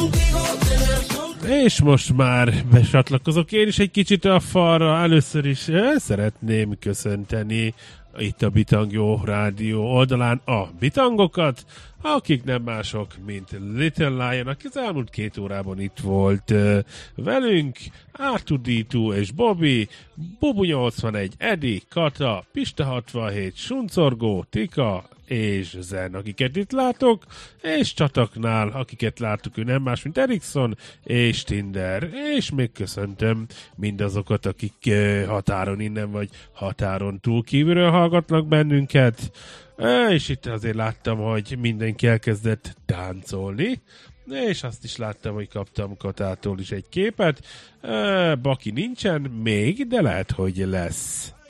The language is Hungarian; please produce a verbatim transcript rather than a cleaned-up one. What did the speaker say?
És most már besatlakozok én is egy kicsit a falra. Először is szeretném köszönteni itt a Bitangó rádió oldalán a bitangokat, akik nem mások, mint Little Lion, aki az elmúlt két órában itt volt uh, velünk, er kettő dé kettő és Bobby, Bubu nyolcvanegy, Edi, Kata, Pista hatvanhét, Suncorgó, Tika és Zen, akiket itt látok, és csataknál, akiket láttuk, ő nem más, mint Erikson és Tinder, és még köszöntöm mindazokat, akik uh, határon innen vagy határon túl kívülről hallgatnak bennünket. És itt azért láttam, hogy mindenki elkezdett táncolni, és azt is láttam, hogy kaptam Katától is egy képet. Baki nincsen még, de lehet, hogy lesz.